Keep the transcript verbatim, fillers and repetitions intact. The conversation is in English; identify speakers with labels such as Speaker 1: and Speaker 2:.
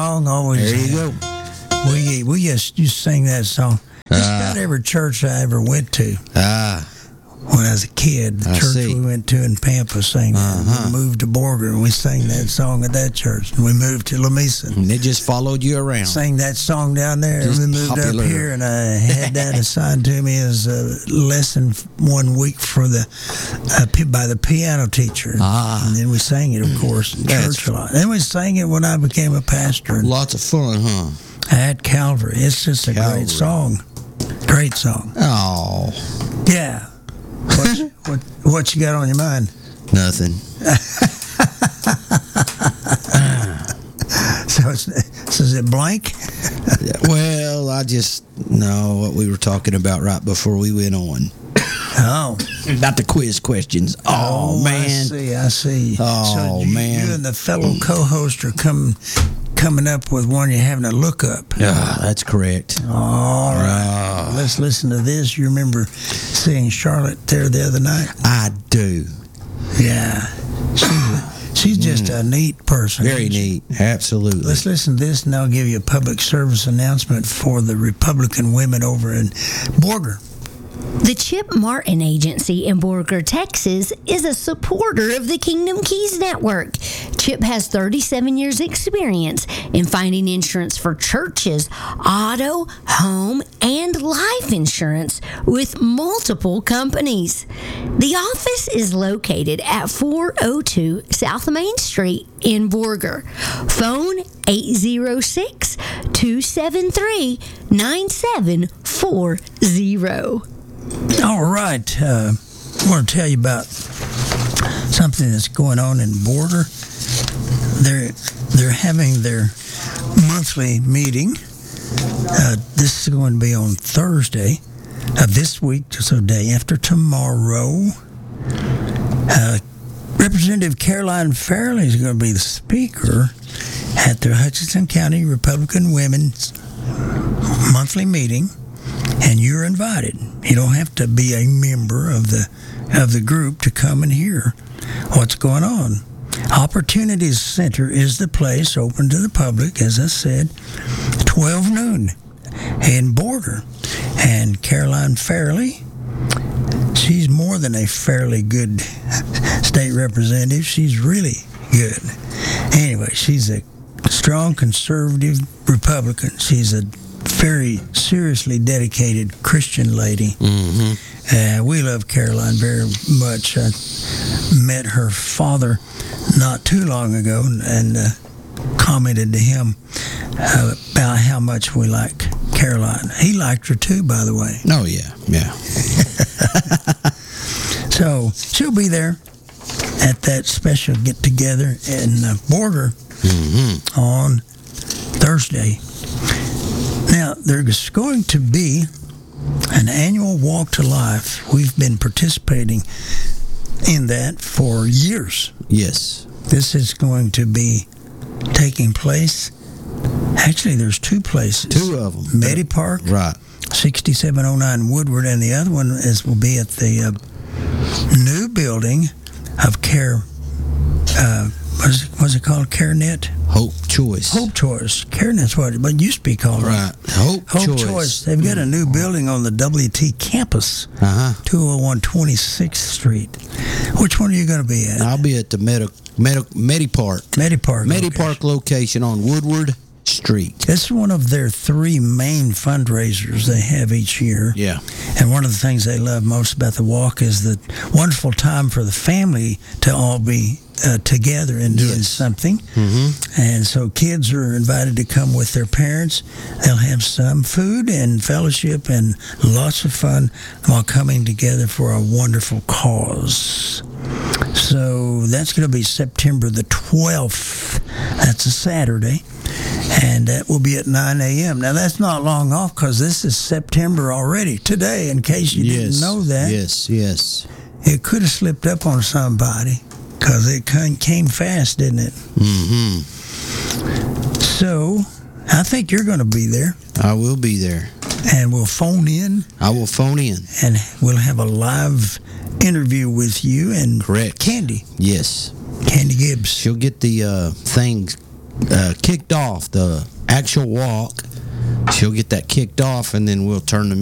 Speaker 1: song always.
Speaker 2: There you go.
Speaker 1: We we just used to sing that song. Just
Speaker 2: Ah.
Speaker 1: about every church I ever went to
Speaker 2: Ah,
Speaker 1: when I was a kid. The
Speaker 2: I
Speaker 1: church
Speaker 2: see.
Speaker 1: we went to in Pampa sang that.
Speaker 2: Uh-huh.
Speaker 1: We moved to Borger and we sang that song at that church. And we moved to Lamesa.
Speaker 2: and they just followed you around.
Speaker 1: Sang that song down there.
Speaker 2: Just
Speaker 1: we moved
Speaker 2: popular.
Speaker 1: up here, and I had that assigned to me as a lesson one week for the uh, pi- by the piano teacher.
Speaker 2: Ah.
Speaker 1: And then we sang it, of course, in
Speaker 2: That's-
Speaker 1: church a lot. Then we sang it when I became a pastor and
Speaker 2: Lots of fun, huh?
Speaker 1: at Calvary. It's just a
Speaker 2: Calvary.
Speaker 1: great song. Great song.
Speaker 2: Oh,
Speaker 1: Yeah. What, what, what you got on your mind?
Speaker 2: nothing.
Speaker 1: So, it's, so is it blank?
Speaker 2: Well, I just know what we were talking about right before we went on.
Speaker 1: Oh.
Speaker 2: About the quiz questions. Oh,
Speaker 1: I
Speaker 2: man.
Speaker 1: see, I see.
Speaker 2: Oh,
Speaker 1: so you,
Speaker 2: man.
Speaker 1: You and the fellow co-host are come, coming up with one you're having to look up.
Speaker 2: Ah, that's correct.
Speaker 1: All right.
Speaker 2: Ah.
Speaker 1: Let's listen to this. You remember seeing Charlotte there the other night?
Speaker 2: I do.
Speaker 1: Yeah. She's, she's just a neat person.
Speaker 2: Very
Speaker 1: isn't she?
Speaker 2: neat. Absolutely.
Speaker 1: Let's listen to this, and I'll give you a public service announcement for the Republican women over in Borger.
Speaker 3: The Chip Martin Agency in Borger, Texas is a supporter of the Kingdom Keys Network. Chip has thirty-seven years experience in finding insurance for churches, auto, home, and life insurance with multiple companies. The office is located at four oh two South Main Street in Borger. Phone eight oh six, two seven three, nine seven four oh.
Speaker 1: All right. Uh, I want to tell you about something that's going on in Borger. They're they're having their monthly meeting. Uh, this is going to be on Thursday of this week, so day after tomorrow. Uh, Representative Caroline Fairley is going to be the speaker at the Hutchinson County Republican Women's monthly meeting. And you're invited. You don't have to be a member of the of the group to come and hear what's going on. Opportunities Center is the place open to the public, as I said, twelve noon in Borger. And Caroline Fairley, she's more than a fairly good state representative. She's really good. Anyway, she's a strong conservative Republican. She's a very seriously dedicated Christian lady. Mm-hmm. Uh, we love Caroline very much. I met her father not too long ago and uh, commented to him uh, about how much we like Caroline. He liked her too, by the way.
Speaker 2: Oh, yeah. Yeah.
Speaker 1: So she'll be there at that special get-together in uh, Borger
Speaker 2: Mm-hmm.
Speaker 1: on Thursday. Now, there's going to be an annual Walk to Life. We've been participating in that for years.
Speaker 2: Yes.
Speaker 1: This is going to be taking place. Actually, there's two places.
Speaker 2: Two of them.
Speaker 1: Medi Park,
Speaker 2: Right.
Speaker 1: sixty-seven oh nine Woodward, and the other one is will be at the uh, new building of Care. Uh, what's it, what's it called? CareNet.
Speaker 2: Hope Choice.
Speaker 1: Hope Choice. CareNet's what it, what it used to be called.
Speaker 2: Right. Hope,
Speaker 1: Hope
Speaker 2: Choice.
Speaker 1: Choice. They've got a new building on the W T campus,
Speaker 2: Uh-huh.
Speaker 1: two oh one twenty-sixth Street. Which one are you going to be at?
Speaker 2: I'll be at the Medi, Medi, Medi Park.
Speaker 1: Medi Park.
Speaker 2: Medi
Speaker 1: location.
Speaker 2: Park location on Woodward Street.
Speaker 1: This is one of their three main fundraisers they have each year.
Speaker 2: Yeah.
Speaker 1: And one of the things they love most about the walk is the wonderful time for the family to all be uh, together and doing
Speaker 2: Yes.
Speaker 1: something.
Speaker 2: Mm-hmm.
Speaker 1: And so kids are invited to come with their parents. They'll have some food and fellowship and lots of fun while coming together for a wonderful cause. So that's going to be September the twelfth. That's a Saturday. And that will be at nine a.m. Now, that's not long off because this is September already, today, in case you
Speaker 2: yes.
Speaker 1: didn't know that.
Speaker 2: Yes, yes.
Speaker 1: It could have slipped up on somebody because it came- came fast, didn't it?
Speaker 2: Mm-hmm.
Speaker 1: So, I think you're going to be there,
Speaker 2: I will be there.
Speaker 1: and we'll phone in,
Speaker 2: I will phone in.
Speaker 1: and we'll have a live interview with you and
Speaker 2: Correct.
Speaker 1: Candy,
Speaker 2: Yes.
Speaker 1: Candy Gibbs.
Speaker 2: She'll get the uh, thing uh, kicked off, the actual walk. She'll get that kicked off, and then we'll turn the